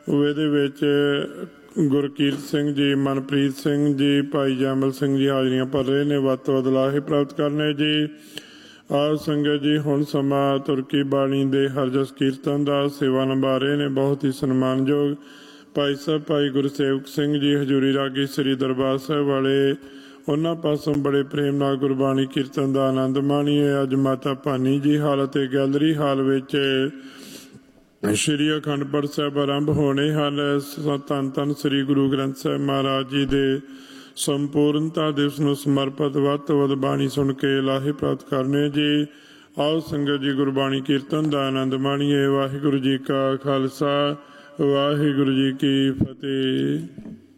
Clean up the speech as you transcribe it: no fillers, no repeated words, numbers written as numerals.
ਇਹਦੇ ਵਿੱਚ ਗੁਰਕੀਰਤ ਸਿੰਘ ਜੀ, ਮਨਪ੍ਰੀਤ ਸਿੰਘ ਜੀ, ਭਾਈ ਜੈਮਲ ਸਿੰਘ ਜੀ ਹਾਜ਼ਰੀਆਂ ਭਰ ਰਹੇ ਨੇ। ਵੱਧ ਤੋਂ ਵੱਧ ਲਾਹੇ ਪ੍ਰਾਪਤ ਕਰਨੇ ਜੀ। ਆਹ ਸੰਗਤ ਜੀ, ਹੁਣ ਸਮਾਂ ਤੁਰਕੀ ਬਾਣੀ ਦੇ ਹਰਜਸ ਕੀਰਤਨ ਦਾ। ਸੇਵਾ ਨਿਭਾ ਰਹੇ ਨੇ ਬਹੁਤ ਹੀ ਸਨਮਾਨਯੋਗ ਭਾਈ ਸਾਹਿਬ ਭਾਈ ਗੁਰਸੇਵਕ ਸਿੰਘ ਜੀ, ਹਜ਼ੂਰੀ ਰਾਗੀ ਸ੍ਰੀ ਦਰਬਾਰ ਸਾਹਿਬ ਵਾਲੇ। ਉਹਨਾਂ ਪਾਸੋਂ ਬੜੇ ਪ੍ਰੇਮ ਨਾਲ ਗੁਰਬਾਣੀ ਕੀਰਤਨ ਦਾ ਆਨੰਦ ਮਾਣੀਏ। ਅੱਜ ਮਾਤਾ ਭਾਨੀ ਜੀ ਹਾਲ ਅਤੇ ਗੈਲਰੀ ਹਾਲ ਵਿੱਚ ਸ਼੍ਰੀ ਅਖੰਡ ਪਾਠ ਸਾਹਿਬ ਆਰੰਭ ਹੋਣੇ ਹਨ। ਧੰਨ ਧੰਨ ਸ੍ਰੀ ਗੁਰੂ ਗ੍ਰੰਥ ਸਾਹਿਬ ਮਹਾਰਾਜ ਜੀ ਦੇ ਸੰਪੂਰਨਤਾ ਦਿਵਸ ਨੂੰ ਸਮਰਪਿਤ ਵੱਧ ਤੋਂ ਵੱਧ ਬਾਣੀ ਸੁਣ ਕੇ ਲਾਹੇ ਪ੍ਰਾਪਤ ਕਰਨੇ ਜੀ। ਆਓ ਸੰਗਤ ਜੀ, ਗੁਰਬਾਣੀ ਕੀਰਤਨ ਦਾ ਆਨੰਦ ਮਾਣੀਏ। ਵਾਹਿਗੁਰੂ ਜੀ ਕਾ ਖਾਲਸਾ, ਵਾਹਿਗੁਰੂ ਜੀ ਕੀ ਫਤਿਹ।